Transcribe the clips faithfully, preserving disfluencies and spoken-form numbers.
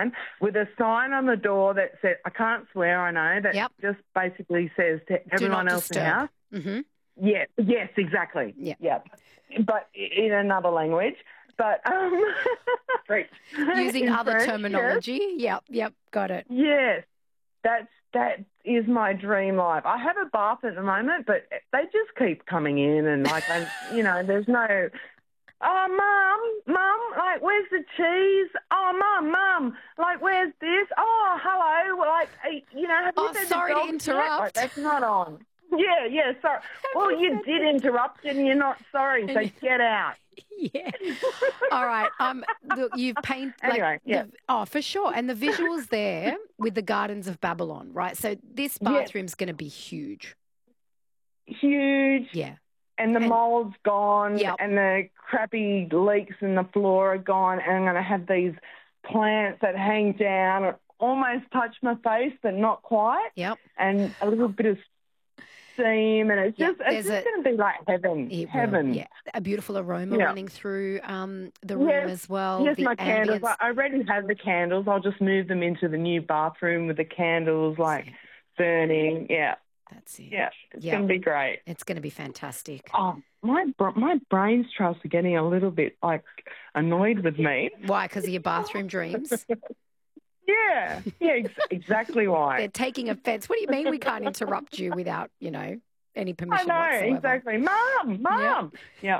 time with a sign on the door that said, I can't swear, I know, that Yep. just basically says to everyone else in the house. Mm-hmm. Yeah, yes, exactly. Yeah. Yeah. But in another language. But um, using in other French, terminology. Yep, yep, got it. Yes. That's, that is my dream life. I have a bath at the moment, but they just keep coming in and, like, I, you know, there's no, oh, Mum, Mum, like, where's the cheese? Oh, Mum, Mum, like, where's this? Oh, hello, like, you know, have Oh, you fed sorry the to dogs yet? interrupt. Like, that's not on. Yeah, yeah, sorry. Well, you did interrupt and you're not sorry, so get out. Yeah. All right. Um, look, you've painted. Like, Anyway, yeah. the, oh, for sure. And the visuals there with the Gardens of Babylon, right? So this Yes. bathroom's going to be huge. Huge. Yeah. And the And- mold's gone, Yep. and the crappy leaks in the floor are gone, and I'm going to have these plants that hang down and almost touch my face, but not quite. Yep. And a little bit of steam, and it's Yep. just it's There's just a- going to be like heaven. It will, heaven. yeah. A beautiful aroma Yeah. running through um, the room Yes. as well. Yes, the my candles. ambience. I already have the candles. I'll just move them into the new bathroom with the candles, like, burning. Yeah. That's it. Yeah. It's Yeah. going to be great. It's going to be fantastic. Oh, my br- my brains trust are getting a little bit, like, annoyed with me. Why? Because of your bathroom dreams? Yeah. Yeah, ex- exactly why. They're taking offence. What do you mean we can't interrupt you without, you know, any I permission know, whatsoever? exactly. Mum, Mum. Yeah.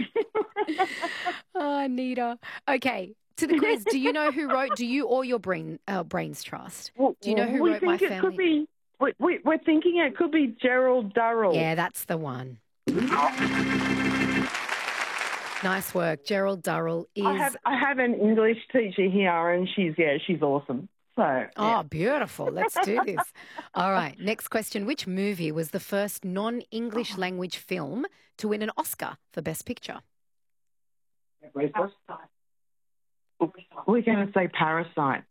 Oh, Anita. Okay, to the quiz. Do you know who wrote, do you or your brain, uh, Brains Trust? Well, Do you know who we wrote think My it Family? Could be, we, we, we're thinking it could be Gerald Durrell. Yeah, that's the one. Nice work. Gerald Durrell is... I have I have an English teacher here, and she's yeah she's awesome. So Oh, yeah. beautiful. Let's do this. All right. Next question. Which movie was the first non-English language film to win an Oscar for Best Picture? We're going to say Parasite.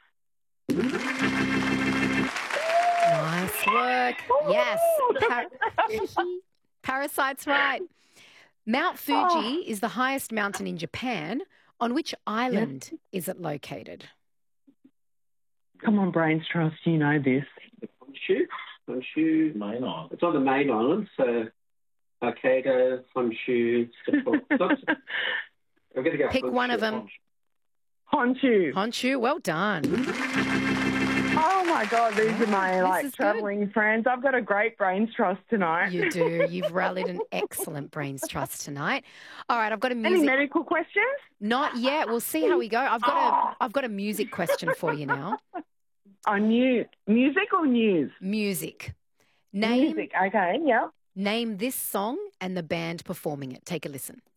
Nice work. Yes. Par- Parasite's right. Mount Fuji Oh. is the highest mountain in Japan. On which island is it located? Come on, Brains Trust, you know this. Honshu, Honshu, main island. It's on the main island, so Hokkaido, Honshu, Sapporo. I'm going to go Pick Honshu, one of them. Honshu. Honshu, well done. Oh my God, these are my This like is good. travelling friends. I've got a great Brains Trust tonight. You do. You've rallied an excellent Brains Trust tonight. All right, I've got a Any music. medical questions? Not yet. We'll see how we go. I've got a. I've got a music question for you now. Oh, new music or news? Music. Name Music. Okay. Yeah. name this song and the band performing it. Take a listen.